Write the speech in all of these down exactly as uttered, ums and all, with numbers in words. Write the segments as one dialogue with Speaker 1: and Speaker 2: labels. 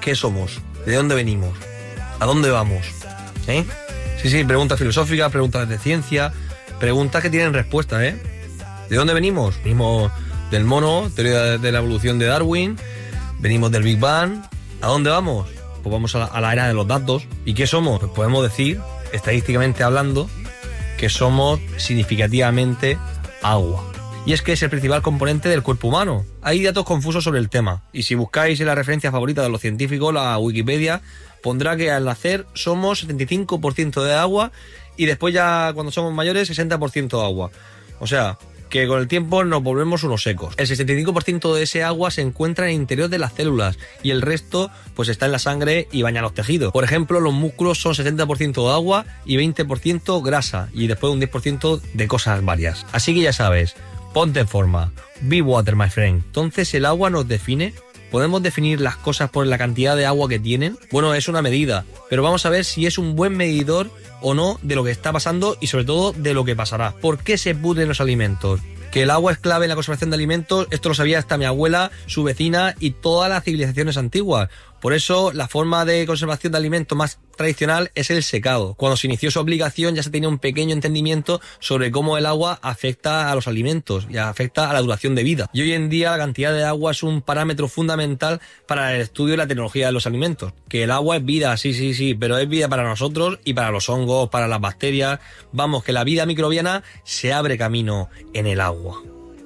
Speaker 1: ¿Qué somos? ¿De dónde venimos? ¿A dónde vamos? ¿Eh? Sí, sí, preguntas filosóficas, preguntas de ciencia, preguntas que tienen respuesta, ¿eh? ¿De dónde venimos? Venimos del mono, teoría de la evolución de Darwin, venimos del Big Bang. ¿A dónde vamos? Pues vamos a la, a la era de los datos. ¿Y qué somos? Pues podemos decir, estadísticamente hablando, que somos significativamente agua. Y es que es el principal componente del cuerpo humano. Hay datos confusos sobre el tema, y si buscáis en la referencia favorita de los científicos, la Wikipedia, pondrá que al nacer somos setenta y cinco por ciento de agua y después ya cuando somos mayores sesenta por ciento de agua. O sea, que con el tiempo nos volvemos unos secos. El sesenta y cinco por ciento de ese agua se encuentra en el interior de las células y el resto pues está en la sangre y baña los tejidos. Por ejemplo, los músculos son setenta por ciento de agua y veinte por ciento grasa y después un diez por ciento de cosas varias. Así que ya sabes, ponte en forma. Be water, my friend. Entonces, ¿el agua nos define? ¿Podemos definir las cosas por la cantidad de agua que tienen? Bueno, es una medida, pero vamos a ver si es un buen medidor o no de lo que está pasando y sobre todo de lo que pasará. ¿Por qué se pudren los alimentos? Que el agua es clave en la conservación de alimentos, esto lo sabía hasta mi abuela, su vecina y todas las civilizaciones antiguas. Por eso, la forma de conservación de alimentos más tradicional es el secado. Cuando se inició su aplicación ya se tenía un pequeño entendimiento sobre cómo el agua afecta a los alimentos y afecta a la duración de vida. Y hoy en día la cantidad de agua es un parámetro fundamental para el estudio y la tecnología de los alimentos. Que el agua es vida, sí, sí, sí, pero es vida para nosotros y para los hongos, para las bacterias. Vamos, que la vida microbiana se abre camino en el agua.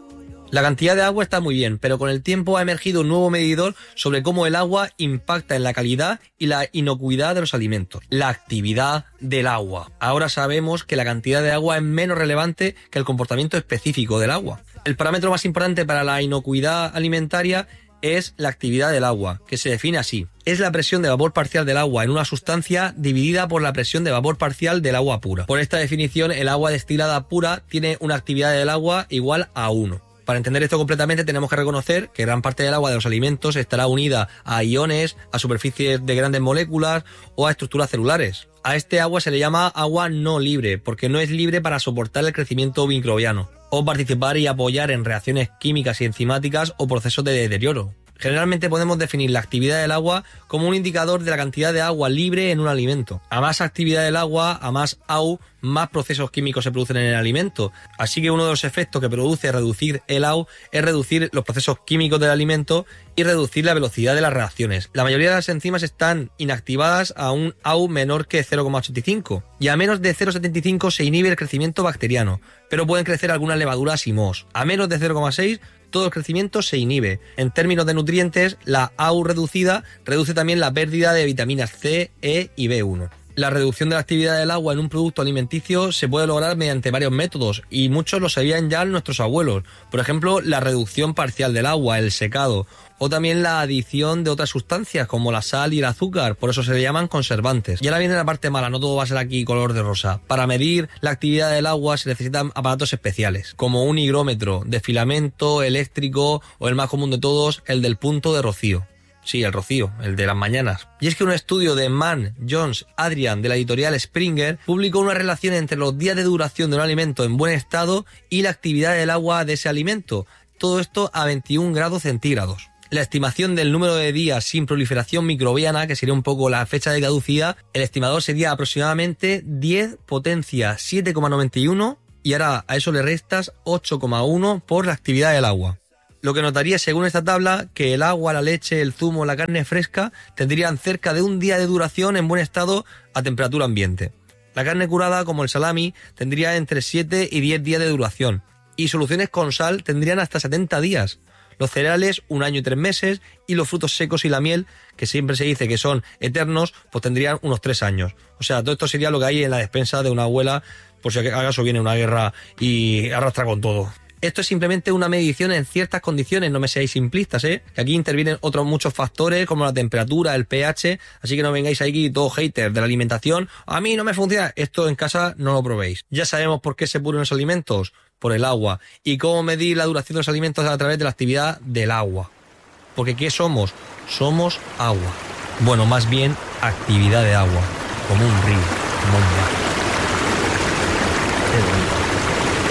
Speaker 1: La cantidad de agua está muy bien, pero con el tiempo ha emergido un nuevo medidor sobre cómo el agua impacta en la calidad y la inocuidad de los alimentos. La actividad del agua. Ahora sabemos que la cantidad de agua es menos relevante que el comportamiento específico del agua. El parámetro más importante para la inocuidad alimentaria es la actividad del agua, que se define así. Es la presión de vapor parcial del agua en una sustancia dividida por la presión de vapor parcial del agua pura. Por esta definición, el agua destilada pura tiene una actividad del agua igual a uno. Para entender esto completamente tenemos que reconocer que gran parte del agua de los alimentos estará unida a iones, a superficies de grandes moléculas o a estructuras celulares. A este agua se le llama agua no libre, porque no es libre para soportar el crecimiento microbiano, o participar y apoyar en reacciones químicas y enzimáticas o procesos de deterioro. Generalmente podemos definir la actividad del agua como un indicador de la cantidad de agua libre en un alimento. A más actividad del agua, a más A U, más procesos químicos se producen en el alimento. Así que uno de los efectos que produce reducir el A U es reducir los procesos químicos del alimento y reducir la velocidad de las reacciones. La mayoría de las enzimas están inactivadas a un A U menor que cero coma ochenta y cinco y a menos de cero coma setenta y cinco se inhibe el crecimiento bacteriano, pero pueden crecer algunas levaduras y mohos. A menos de cero coma seis todo el crecimiento se inhibe. En términos de nutrientes, la A U reducida reduce también la pérdida de vitaminas C, E y B uno. La reducción de la actividad del agua en un producto alimenticio se puede lograr mediante varios métodos y muchos lo sabían ya nuestros abuelos. Por ejemplo, la reducción parcial del agua, el secado, o también la adición de otras sustancias como la sal y el azúcar, por eso se le llaman conservantes. Y ahora viene la parte mala, no todo va a ser aquí color de rosa. Para medir la actividad del agua se necesitan aparatos especiales, como un higrómetro de filamento eléctrico o el más común de todos, el del punto de rocío. Sí, el rocío, el de las mañanas. Y es que un estudio de Mann, Jones, Adrian, de la editorial Springer, publicó una relación entre los días de duración de un alimento en buen estado y la actividad del agua de ese alimento. Todo esto a veintiún grados centígrados. La estimación del número de días sin proliferación microbiana, que sería un poco la fecha de caducidad, el estimador sería aproximadamente diez potencia siete coma noventa y uno y ahora a eso le restas ocho coma uno por la actividad del agua. Lo que notaría, según esta tabla, que el agua, la leche, el zumo, la carne fresca tendrían cerca de un día de duración en buen estado a temperatura ambiente. La carne curada, como el salami, tendría entre siete y diez días de duración. Y soluciones con sal tendrían hasta setenta días. Los cereales, un año y tres meses. Y los frutos secos y la miel, que siempre se dice que son eternos, pues tendrían unos tres años. O sea, todo esto sería lo que hay en la despensa de una abuela, por si acaso viene una guerra y arrastra con todo. Esto es simplemente una medición en ciertas condiciones, no me seáis simplistas, ¿eh? Que aquí intervienen otros muchos factores como la temperatura, el pH, así que no vengáis aquí todos haters de la alimentación. A mí no me funciona, esto en casa no lo probéis. Ya sabemos por qué se pudren los alimentos, por el agua. Y cómo medir la duración de los alimentos a través de la actividad del agua. Porque ¿qué somos? Somos agua. Bueno, más bien actividad de agua, como un río, como un mar.